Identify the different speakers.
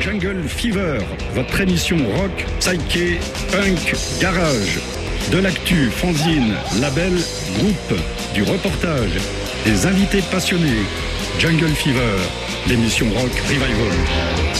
Speaker 1: Jungle Fever, votre émission rock, psyché, punk, garage. De l'actu, fanzine, label, groupe, du reportage, des invités passionnés. Jungle Fever, l'émission rock revival.